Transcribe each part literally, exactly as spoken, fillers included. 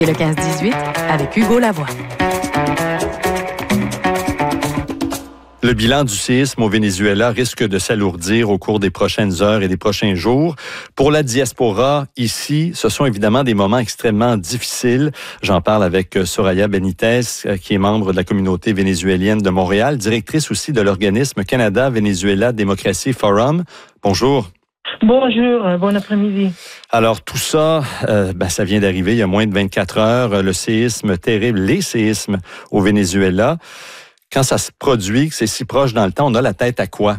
Et le quinze dix-huit avec Hugo Lavoie. Le bilan du séisme au Venezuela risque de s'alourdir au cours des prochaines heures et des prochains jours. Pour la diaspora, ici, ce sont évidemment des moments extrêmement difficiles. J'en parle avec Soraya Benitez, qui est membre de la communauté vénézuélienne de Montréal, directrice aussi de l'organisme Canada-Venezuela Democracy Forum. Bonjour. Bonjour, bon après-midi. Alors tout ça, euh, ben, ça vient d'arriver il y a moins de vingt-quatre heures, le séisme terrible, les séismes au Venezuela. Quand ça se produit, que c'est si proche dans le temps, on a la tête à quoi?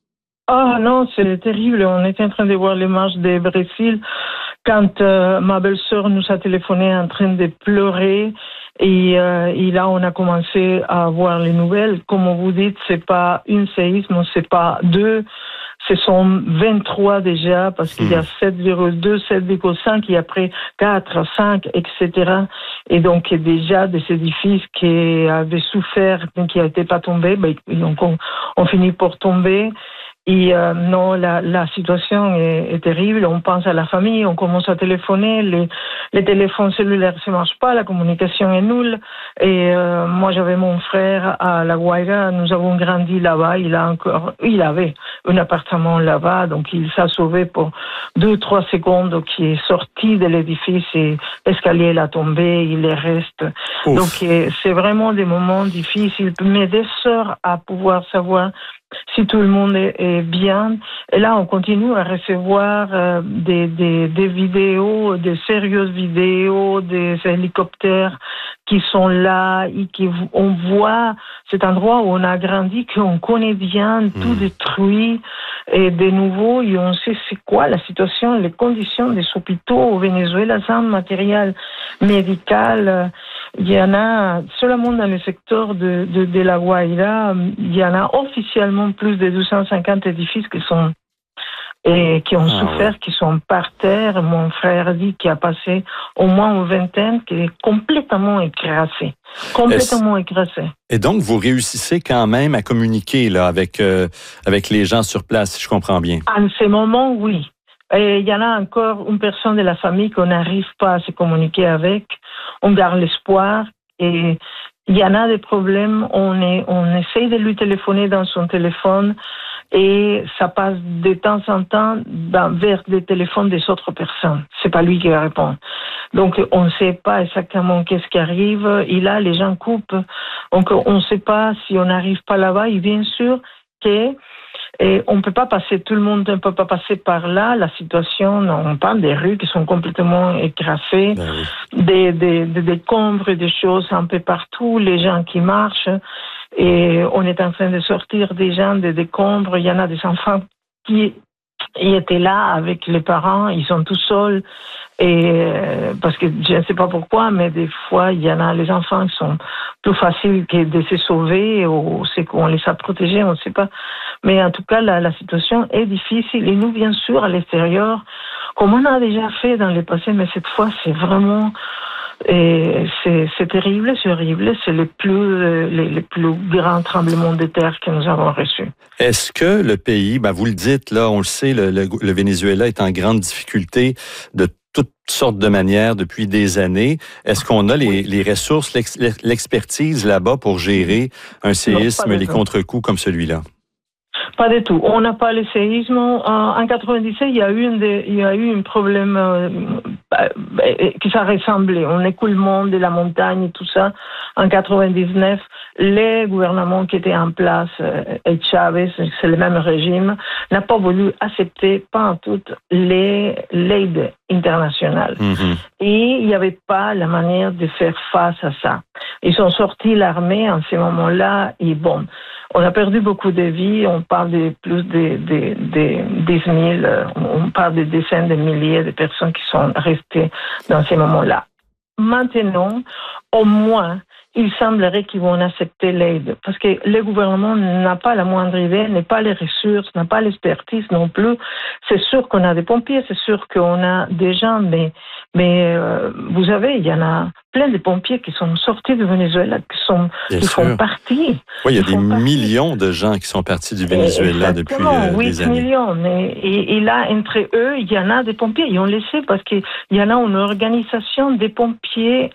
Ah oh, non, c'est terrible. On était en train de voir les marches du Brésil quand euh, ma belle-sœur nous a téléphoné en train de pleurer. Et, euh, et là, on a commencé à voir les nouvelles. Comme vous dites, c'est pas une séisme, c'est pas deux. Ce sont vingt-trois déjà, parce qu'il y a sept virgule deux, sept virgule cinq, et après quatre, cinq, et cetera. Et donc, déjà, des édifices qui avaient souffert, mais qui n'étaient pas tombés, ben, donc on, on finit pour tomber. Et euh, non, la, la situation est, est terrible. On pense à la famille, on commence à téléphoner, les, les téléphones cellulaires ne marchent pas, la communication est nulle. Et euh, moi, j'avais mon frère à La Guaira, nous avons grandi là-bas. Il a encore, il avait un appartement là-bas, donc il s'est sauvé pour deux, trois secondes, qui est sorti de l'édifice et l'escalier l'a tombé, il est reste. Ouf. Donc c'est vraiment des moments difficiles, mais des heures à pouvoir savoir si tout le monde est, est bien. Et là, on continue à recevoir euh, des, des, des vidéos, des sérieuses vidéos, des hélicoptères qui sont là et qui on voit cet endroit où on a grandi, qu'on connaît bien, tout mmh. détruit. Et de nouveau, et on sait c'est quoi la situation, les conditions des hôpitaux au Venezuela sans matériel médical. Il y en a, seulement dans le secteur de, de, de La Guaira, il y en a officiellement plus de deux cent cinquante édifices qui sont et qui ont ah, souffert, ouais. qui sont par terre. Mon frère dit qu'il a passé au moins une vingtaine, qui est complètement écrasé. Complètement Est-ce... écrasé. Et donc, vous réussissez quand même à communiquer là, avec, euh, avec les gens sur place, si je comprends bien. En ce moment, oui. Et il y en a encore une personne de la famille qu'on n'arrive pas à se communiquer avec. On garde l'espoir et il y en a des problèmes. On, est, on essaye de lui téléphoner dans son téléphone et ça passe de temps en temps dans, vers des téléphones des autres personnes. C'est pas lui qui va répondre. Donc, on ne sait pas exactement qu'est-ce qui arrive. Et là, les gens coupent. Donc, on ne sait pas si on n'arrive pas là-bas. Et bien sûr que et on ne peut pas passer, tout le monde ne peut pas passer par là. La situation, on parle des rues qui sont complètement écrasées, ben oui. des, des, des décombres, des choses un peu partout, les gens qui marchent. Et on est en train de sortir des gens des décombres. Il y en a des enfants qui étaient là avec les parents, ils sont tous seuls. Et parce que je ne sais pas pourquoi, mais des fois, il y en a, les enfants qui sont plus faciles que de se sauver, ou c'est qu'on les a protégés, on ne sait pas. Mais en tout cas, la, la situation est difficile. Et nous, bien sûr, à l'extérieur, comme on a déjà fait dans le passé, mais cette fois, c'est vraiment, et c'est, c'est terrible, c'est horrible. C'est les plus, les, les plus grands tremblements de terre que nous avons reçus. Est-ce que le pays, ben vous le dites, là, on le sait, le, le, le Venezuela est en grande difficulté de toutes sortes de manières depuis des années. Est-ce qu'on a les, les ressources, l'ex, l'expertise là-bas pour gérer un séisme, non, les contre-coups comme celui-là? Pas du tout. On n'a pas le séisme. En quatre-vingt-dix-sept, il y a eu, une de, il y a eu un problème euh, qui ça ressemblait. Un écoulement de la montagne et tout ça. En quatre-vingt-dix-neuf, les gouvernements qui étaient en place, euh, et Chavez, c'est le même régime, n'a pas voulu accepter, pas en tout, les, l'aide internationale. Mm-hmm. Et il n'y avait pas la manière de faire face à ça. Ils ont sorti l'armée en ce moment-là et bon, on a perdu beaucoup de vies, on parle de plus de, de, de dix mille, on parle de dizaines de milliers de personnes qui sont restées dans ces moments-là. Maintenant, au moins, il semblerait qu'ils vont accepter l'aide. Parce que le gouvernement n'a pas la moindre idée, n'a pas les ressources, n'a pas l'expertise non plus. C'est sûr qu'on a des pompiers, c'est sûr qu'on a des gens, mais, mais euh, vous savez, il y en a plein de pompiers qui sont sortis du Venezuela, qui, sont, qui font partie. Oui, il y a des millions partie. de gens qui sont partis du Venezuela depuis euh, oui, des années. millions. Mais, et, et là, entre eux, il y en a des pompiers. Et on le sait parce qu'il y en a une organisation des pompiers